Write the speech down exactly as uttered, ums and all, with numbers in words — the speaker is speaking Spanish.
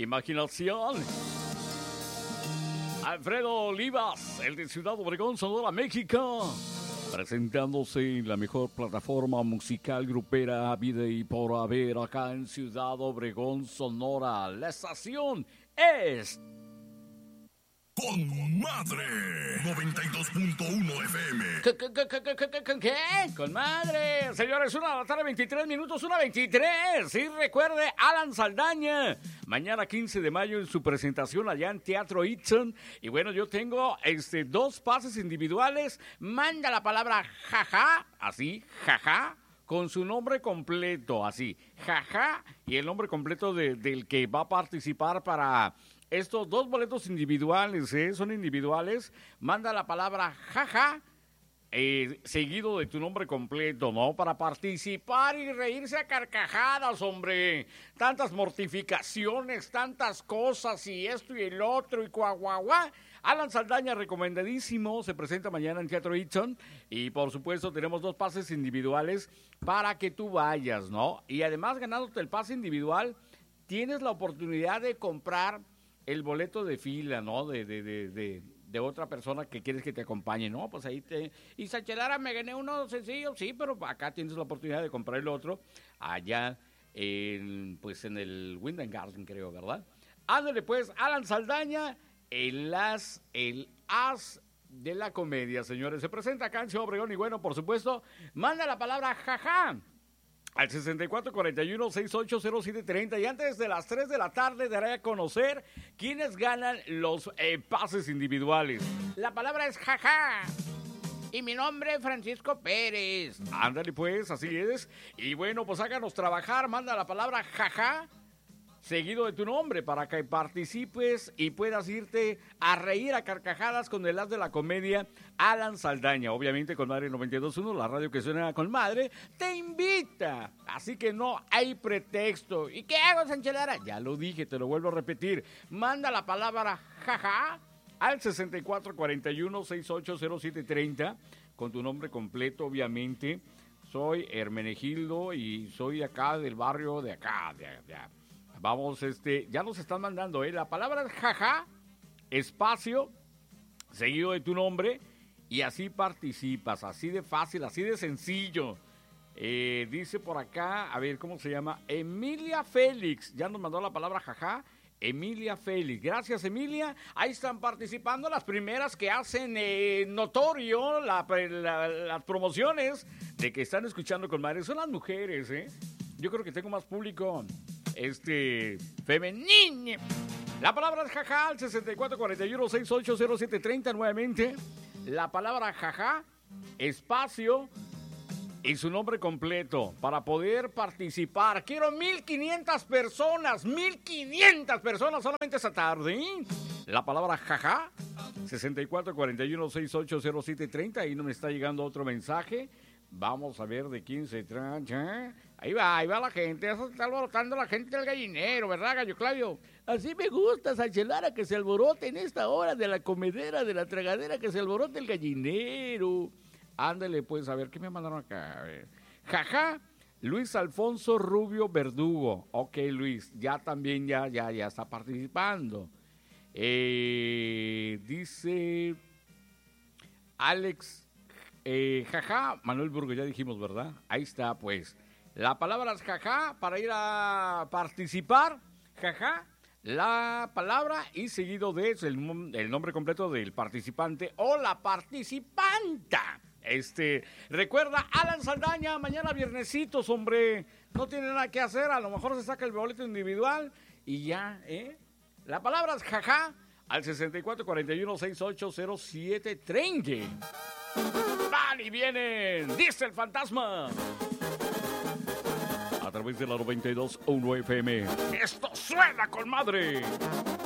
imaginación. Alfredo Olivas, el de Ciudad Obregón, Sonora, México. Presentándose en la mejor plataforma musical grupera vida y por haber acá en Ciudad Obregón, Sonora. La estación es... Con Madre noventa y dos punto uno F M. ¿Qué? ¿Qué? ¿Qué? ¿Qué? Con Madre. Señores, una de la tarde, veintitrés minutos, una veintitrés. Sí, recuerde, Alan Saldaña. Mañana quince de mayo en su presentación allá en Teatro Itzon. Y bueno, yo tengo este, dos pases individuales. Manda la palabra jaja, así, jaja, con su nombre completo, así, jaja, y el nombre completo de, del que va a participar para... Estos dos boletos individuales, ¿eh? Son individuales. Manda la palabra jaja, eh, seguido de tu nombre completo, ¿no? Para participar y reírse a carcajadas, hombre. Tantas mortificaciones, tantas cosas, y esto y el otro, y cuaguaguá. Alan Saldaña, recomendadísimo, se presenta mañana en Teatro Itzon. Y por supuesto tenemos dos pases individuales para que tú vayas, ¿no? Y además, ganándote el pase individual, tienes la oportunidad de comprar el boleto de fila, ¿no? De, de, de, de, de otra persona que quieres que te acompañe, ¿no? Pues ahí te... Y Sachelara, me gané uno sencillo, sí, pero acá tienes la oportunidad de comprar el otro, allá, en, pues en el Wind Garden, creo, ¿verdad? Ándale, pues, Alan Saldaña, el as, el as de la comedia, señores. Se presenta acá en Ciudad Obregón y bueno, por supuesto, manda la palabra jaja al sesenta y cuatro cuarenta y uno sesenta y ocho cero siete treinta y antes de las tres de la tarde daré a conocer quiénes ganan los eh, pases individuales. La palabra es jaja. Y mi nombre es Francisco Pérez. Ándale pues, así es. Y bueno, pues háganos trabajar, manda la palabra jaja seguido de tu nombre para que participes y puedas irte a reír a carcajadas con el as de la comedia, Alan Saldaña. Obviamente con Madre noventa y dos punto uno, la radio que suena con Madre, te invita. Así que no hay pretexto. ¿Y qué hago, Sanchelara? Ya lo dije, te lo vuelvo a repetir. Manda la palabra jaja al sesenta y cuatro cuarenta y uno sesenta y ocho cero siete treinta con tu nombre completo, obviamente. Soy Hermenegildo y soy acá del barrio de acá, de acá. Vamos, este, ya nos están mandando, ¿eh? La palabra es jaja, espacio, seguido de tu nombre, y así participas, así de fácil, así de sencillo. Eh, dice por acá, a ver, ¿cómo se llama? Emilia Félix, ya nos mandó la palabra jaja, Emilia Félix. Gracias, Emilia. Ahí están participando las primeras que hacen eh, notorio la, la, las promociones de que están escuchando con Madre. Son las mujeres, ¿eh? Yo creo que tengo más público este femenino. La palabra es jaja al sesenta y cuatro cuarenta y uno sesenta y ocho cero siete treinta nuevamente. La palabra jaja, espacio y su nombre completo para poder participar. Quiero mil quinientas personas, mil quinientas personas solamente esta tarde. La palabra jaja, sesenta y cuatro cuarenta y uno sesenta y ocho cero siete treinta. Ahí no me está llegando otro mensaje. Vamos a ver de quién se trata. Ahí va, ahí va la gente. Eso está alborotando la gente del gallinero, ¿verdad, Gallo Claudio? Así me gusta, Sanchelara, que se alborote en esta hora de la comedera, de la tragadera, que se alborote el gallinero. Ándale, pues, a ver, ¿qué me mandaron acá? A ver. Jaja, Luis Alfonso Rubio Verdugo. Ok, Luis, ya también, ya, ya, ya está participando. Eh, dice Alex... Eh, jaja, Manuel Burgo, ya dijimos, ¿verdad? Ahí está, pues. La palabra es jaja para ir a participar. Jaja, la palabra y seguido de eso, el, el nombre completo del participante o la participanta. Este, recuerda, Alan Saldaña, mañana viernesitos, hombre. No tiene nada que hacer, a lo mejor se saca el boleto individual y ya, ¿eh? La palabra es jaja al sesenta y cuatro cuarenta y uno sesenta y ocho cero siete treinta. ¡Van y vienen! ¡Dice el fantasma! A través de la noventa y dos punto uno F M. ¡Esto suena con Madre!